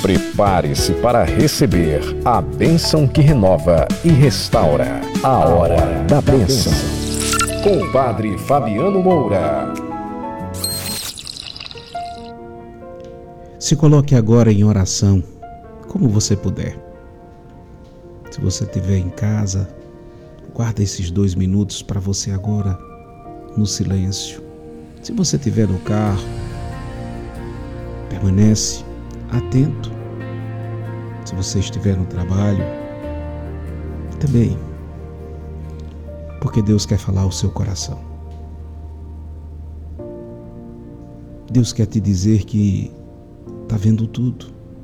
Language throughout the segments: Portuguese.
Prepare-se para receber a bênção que renova e restaura. A Hora da Bênção. Com o Padre Fabiano Moura. Se coloque agora em oração, como você puder. Se você estiver em casa, guarda esses 2 minutos para você agora, no silêncio. Se você estiver no carro, permanece atento. Se você estiver no trabalho, também, porque Deus quer falar ao seu coração. Deus quer te dizer que está vendo tudo.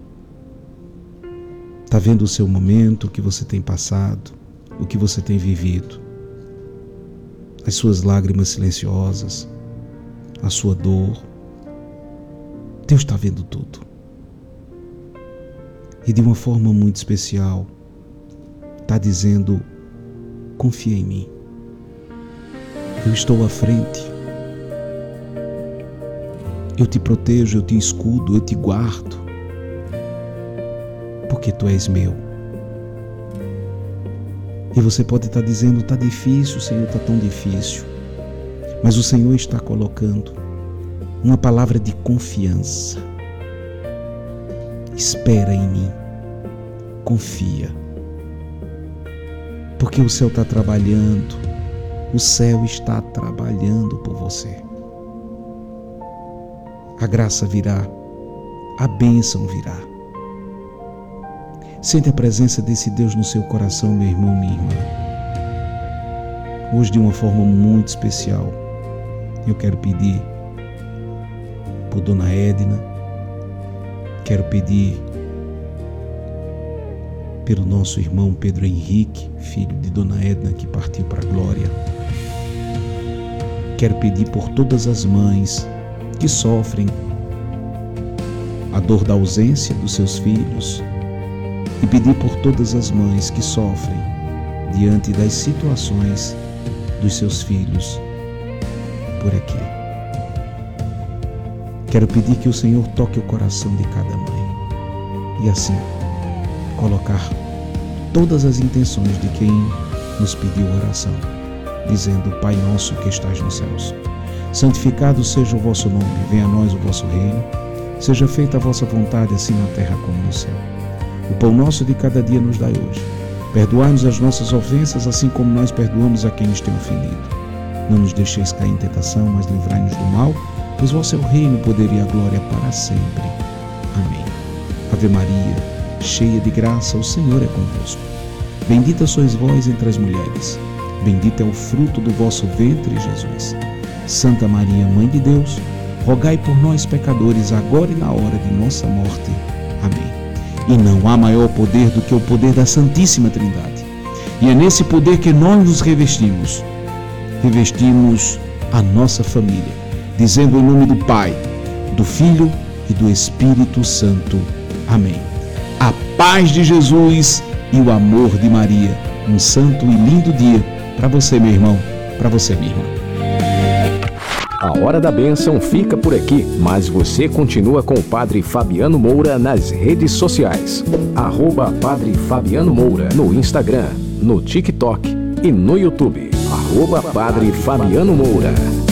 Está vendo o seu momento, o que você tem passado, o que você tem vivido, as suas lágrimas silenciosas, a sua dor. Deus está vendo tudo. E de uma forma muito especial, está dizendo: confia em mim. Eu estou à frente. Eu te protejo, eu te escudo, eu te guardo. Porque tu és meu. E você pode estar dizendo: está difícil, Senhor, está tão difícil. Mas o Senhor está colocando uma palavra de confiança. Espera em mim. Confia. Porque o céu está trabalhando. O céu está trabalhando por você. A graça virá. A bênção virá. Sente a presença desse Deus no seu coração, meu irmão, minha irmã. Hoje, de uma forma muito especial, eu quero pedir por Dona Edna, quero pedir pelo nosso irmão Pedro Henrique, filho de Dona Edna, que partiu para a glória. Quero pedir por todas as mães que sofrem a dor da ausência dos seus filhos, e pedir por todas as mães que sofrem diante das situações dos seus filhos por aqui. Quero pedir que o Senhor toque o coração de cada mãe e assim colocar todas as intenções de quem nos pediu oração, dizendo: Pai nosso que estás nos céus, santificado seja o vosso nome, venha a nós o vosso reino, seja feita a vossa vontade, assim na terra como no céu. O pão nosso de cada dia nos dai hoje. Perdoai-nos as nossas ofensas, assim como nós perdoamos a quem nos tem ofendido. Não nos deixeis cair em tentação, mas livrai-nos do mal, pois vosso é o reino, o poder e a glória para sempre. Amém. Ave Maria, cheia de graça, o Senhor é convosco. Bendita sois vós entre as mulheres. Bendito é o fruto do vosso ventre, Jesus. Santa Maria, Mãe de Deus, rogai por nós, pecadores, agora e na hora de nossa morte. Amém. E não há maior poder do que o poder da Santíssima Trindade. E é nesse poder que nós nos revestimos. Revestimos a nossa família, dizendo em nome do Pai, do Filho e do Espírito Santo. Amém. A paz de Jesus e o amor de Maria. Um santo e lindo dia para você, meu irmão, para você, minha irmã. A Hora da Bênção fica por aqui, mas você continua com o Padre Fabiano Moura nas redes sociais. @Padre Fabiano Moura no Instagram, no TikTok e no YouTube. @Padre Fabiano Moura.